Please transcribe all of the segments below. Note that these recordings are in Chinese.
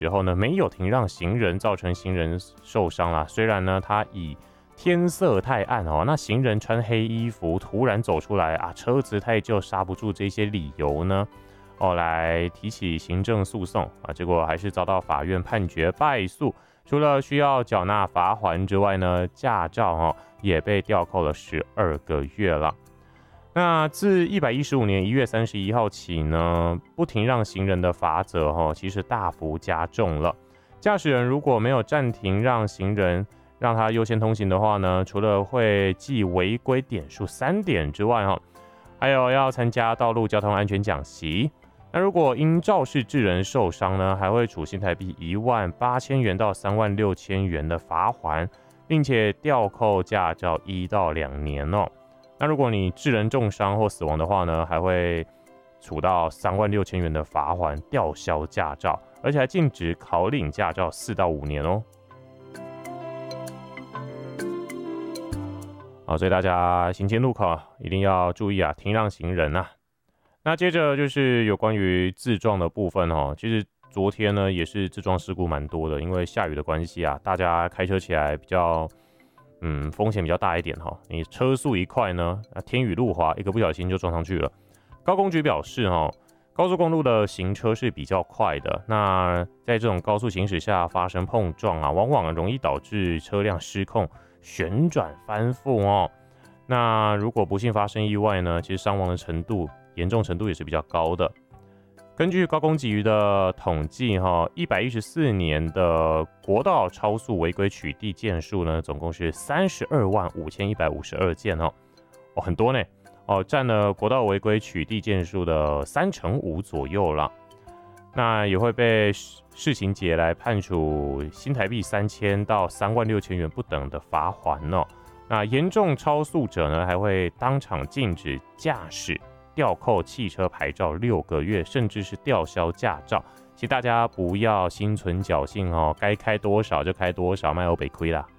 之后呢，没有停让行人，造成行人受伤啦。虽然呢，他以天色太暗哦，那行人穿黑衣服突然走出来啊，车子太旧刹不住这些理由呢，来提起行政诉讼啊，结果还是遭到法院判决败诉。除了需要缴纳罚锾之外呢，驾照也被吊扣了12个月了。那自115年1月31号起呢，不停让行人的罚则其实大幅加重了。驾驶人如果没有暂停让行人让他优先通行的话呢，除了会记违规点数3点之外还有要参加道路交通安全讲习。那如果因肇事致人受伤呢，还会处新台币18000元到36000元的罚锾，并且吊扣驾照1到2年哦。那如果你致人重伤或死亡的话呢，还会处到36000元的罚锾，吊销驾照，而且还禁止考领驾照4到5年哦。好，所以大家行前路口一定要注意啊，停让行人啊。那接着就是有关于自撞的部分其实昨天呢也是自撞事故蛮多的，因为下雨的关系啊，大家开车起来比较风险比较大一点你车速一快呢，天雨路滑，一个不小心就撞上去了。高公局表示高速公路的行车是比较快的，那在这种高速行驶下发生碰撞啊，往往容易导致车辆失控旋转翻覆那如果不幸发生意外呢，其实伤亡的严重程度也是比较高的。根据高公局的统计114年的国道超速违规取缔件数呢，总共是325152件很多呢占了国道违规取缔件数的5%左右了。那也会被市情节来判处新台币3000到36000元不等的罚锾那严重超速者呢，还会当场禁止驾驶，吊扣汽车牌照6个月，甚至是吊销驾照。请大家不要心存侥幸该开多少就开多少，卖欧北亏啦。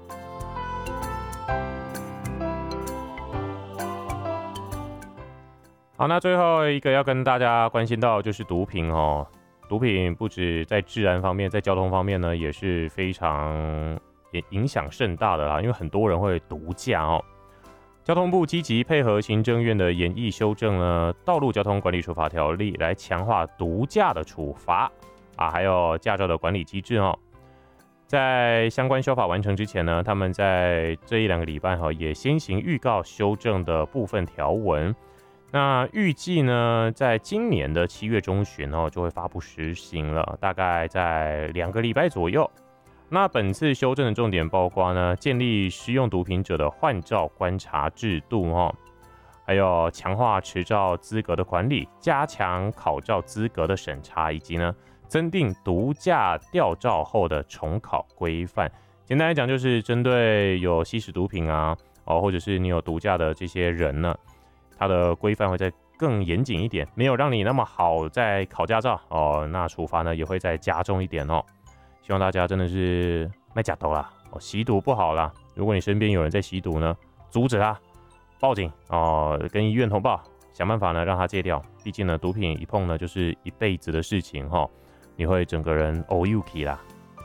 好，那最后一个要跟大家关心到就是毒品毒品不止在治安方面，在交通方面呢，也是非常影响甚大的啦，因为很多人会毒驾交通部积极配合行政院的研议修正呢《道路交通管理处罚条例》，来强化毒驾的处罚还有驾照的管理机制在相关修法完成之前呢，他们在这1-2个礼拜也先行预告修正的部分条文。那预计呢，在今年的7月中旬就会发布实行了，大概在2个礼拜左右。那本次修正的重点包括呢，建立施用毒品者的换照观察制度还有强化持照资格的管理，加强考照资格的审查，以及呢增订毒驾吊照后的重考规范。简单来讲，就是针对有吸食毒品或者是你有毒驾的这些人呢，它的规范会再更严谨一点，没有让你那么好在考驾照那处罚呢也会再加重一点希望大家真的是卖假斗啦吸毒不好啦，如果你身边有人在吸毒呢，阻止他，报警跟医院通报，想办法呢让他戒掉。毕竟呢，毒品一碰呢就是一辈子的事情你会整个人yuki啦。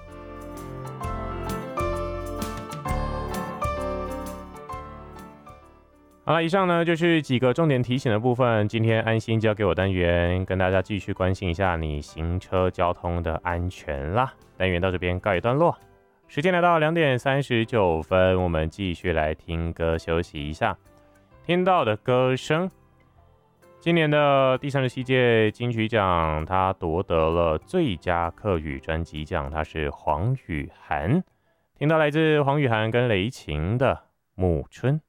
好了，以上呢就是几个重点提醒的部分。今天安心交给我单元，跟大家继续关心一下你行车交通的安全啦。单元到这边告一段落，时间来到2点39分，我们继续来听歌休息一下。听到的歌声，今年的第37届金曲奖，他夺得了最佳客语专辑奖，他是黄宇涵。听到来自黄宇涵跟雷擎的《暮春》。